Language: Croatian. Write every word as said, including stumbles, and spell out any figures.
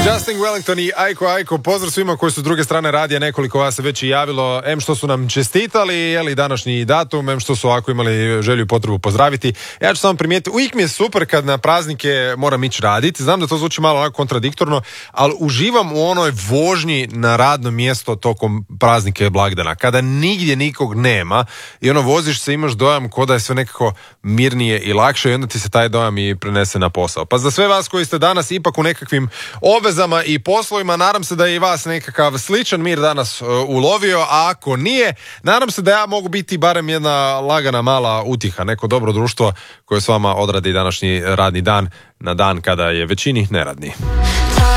Justin Wellington i Ajko Ajko, pozdrav svima koji su s druge strane radija, nekoliko vas se već i javilo, em što su nam čestitali, jeli današnji datum, em što su ovako imali želju i potrebu pozdraviti. Ja ću samo primijetiti, uvijek mi je super kad na praznike moram ići raditi, znam da to zvuči malo onako kontradiktorno, ali uživam u onoj vožnji na radno mjesto tokom praznike blagdana, kada nigdje nikog nema i ono voziš se, imaš dojam ko da je sve nekako mirnije i lakše i onda ti se taj dojam i prenese na posao. Pa za sve vas koji ste danas ipak u nekakvim obvezama i poslovima, nadam se da je i vas nekakav sličan mir danas uh, ulovio, a ako nije, nadam se da ja mogu biti barem jedna lagana mala utjeha, neko dobro društvo koje s vama odradi današnji radni dan na dan kada je većini neradni.